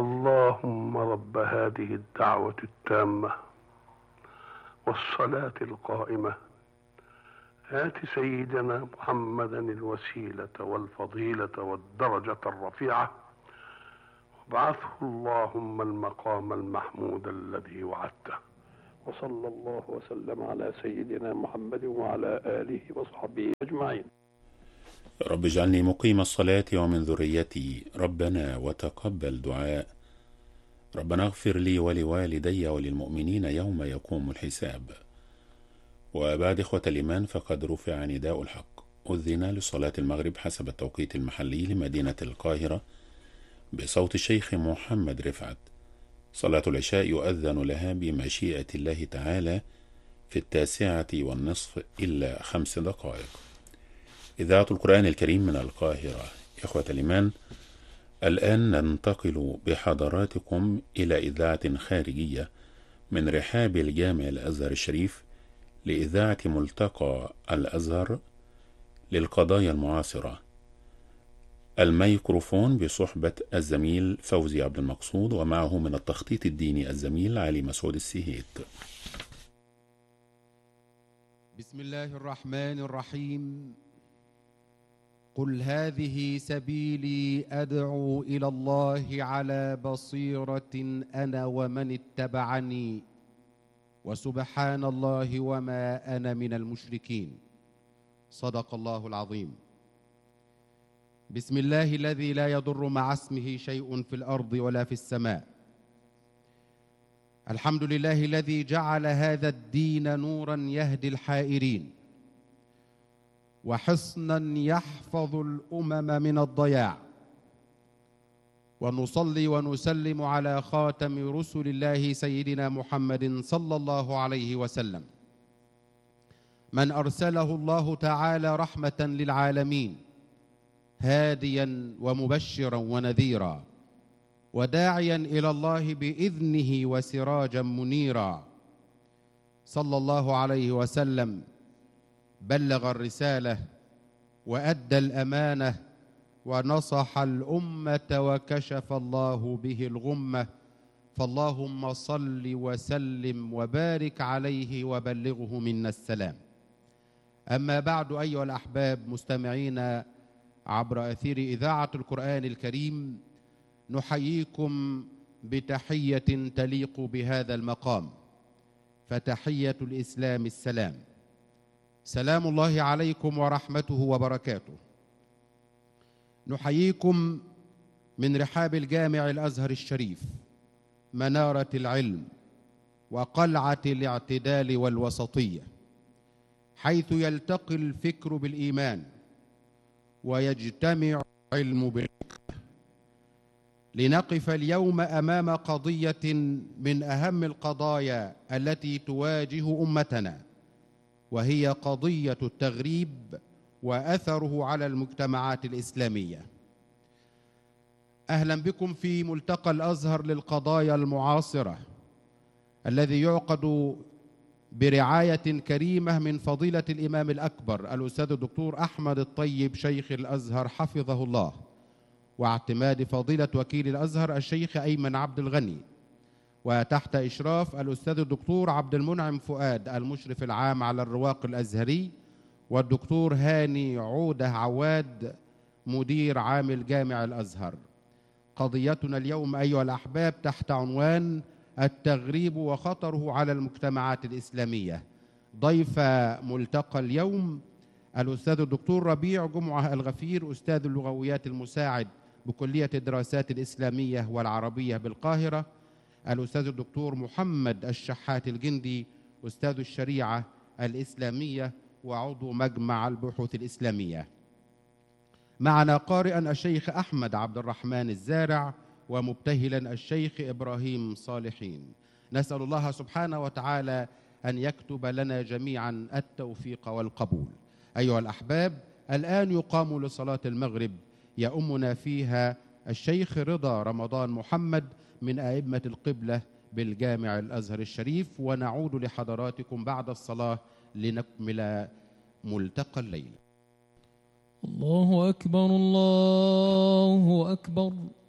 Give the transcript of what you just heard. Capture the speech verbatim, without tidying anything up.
اللهم رب هذه الدعوة التامة والصلاة القائمة آت سيدنا محمدا الوسيلة والفضيلة والدرجة الرفيعة وابعثه اللهم المقام المحمود الذي وعدته. وصلى الله وسلم على سيدنا محمد وعلى آله وصحبه أجمعين. رب اجعلني مقيم الصلاة ومن ذريتي، ربنا وتقبل دعاء. ربنا اغفر لي ولوالدي وللمؤمنين يوم يقوم الحساب. وبعد إخوة الإيمان، فقد رفع نداء الحق. أذن لصلاة المغرب حسب التوقيت المحلي لمدينة القاهرة بصوت الشيخ محمد رفعت. صلاة العشاء يؤذن لها بمشيئة الله تعالى في التاسعة والنصف إلا خمس دقائق. إذاعة القرآن الكريم من القاهرة. إخوة الإيمان، الآن ننتقل بحضراتكم إلى إذاعة خارجية من رحاب الجامع الأزهر الشريف لإذاعة ملتقى الأزهر للقضايا المعاصرة. الميكروفون بصحبة الزميل فوزي عبد المقصود، ومعه من التخطيط الديني الزميل علي مسعود السهيت. بسم الله الرحمن الرحيم. قل هذه سبيلي أدعو إلى الله على بصيرة أنا ومن اتبعني وسبحان الله وما أنا من المشركين. صدق الله العظيم. بسم الله الذي لا يضر مع اسمه شيء في الأرض ولا في السماء. الحمد لله الذي جعل هذا الدين نورا يهدي الحائرين وحصنا يحفظ الأمم من الضياع. ونصلي ونسلم على خاتم رسل الله سيدنا محمد صلى الله عليه وسلم، من أرسله الله تعالى رحمة للعالمين، هاديا ومبشرا ونذيرا، وداعيا إلى الله بإذنه وسراجا منيرا. صلى الله عليه وسلم بلغ الرسالة وأدى الأمانة ونصح الأمة وكشف الله به الغمة، فاللهم صل وسلم وبارك عليه وبلغه منا السلام. أما بعد، أيها الأحباب مستمعين عبر أثير إذاعة القرآن الكريم، نحييكم بتحية تليق بهذا المقام، فتحية الإسلام السلام. سلام الله عليكم ورحمته وبركاته. نحييكم من رحاب الجامع الأزهر الشريف، منارة العلم وقلعة الاعتدال والوسطية، حيث يلتقي الفكر بالإيمان ويجتمع العلم بالحكمة. لنقف اليوم أمام قضية من أهم القضايا التي تواجه أمتنا، وهي قضية التغريب وأثره على المجتمعات الإسلامية. أهلا بكم في ملتقى الأزهر للقضايا المعاصرة، الذي يعقد برعاية كريمة من فضيلة الإمام الأكبر الأستاذ الدكتور أحمد الطيب شيخ الأزهر حفظه الله، واعتماد فضيلة وكيل الأزهر الشيخ أيمن عبد الغني، وتحت إشراف الأستاذ الدكتور عبد المنعم فؤاد المشرف العام على الرواق الأزهري، والدكتور هاني عودة عواد مدير عام الجامع الأزهر. قضيتنا اليوم أيها الأحباب تحت عنوان التغريب وخطره على المجتمعات الإسلامية. ضيف ملتقى اليوم الأستاذ الدكتور ربيع جمعة الغفير، أستاذ اللغويات المساعد بكلية الدراسات الإسلامية والعربية بالقاهرة، الأستاذ الدكتور محمد الشحات الجندي، أستاذ الشريعة الإسلامية وعضو مجمع البحوث الإسلامية. معنا قارئا الشيخ أحمد عبد الرحمن الزارع، ومبتهلا الشيخ إبراهيم صالحين. نسأل الله سبحانه وتعالى أن يكتب لنا جميعا التوفيق والقبول. أيها الأحباب، الآن يقام لصلاة المغرب، يؤمنا فيها الشيخ رضا رمضان محمد من أئمة القبلة بالجامع الأزهر الشريف، ونعود لحضراتكم بعد الصلاة لنكمل ملتقى الليل. الله أكبر الله أكبر.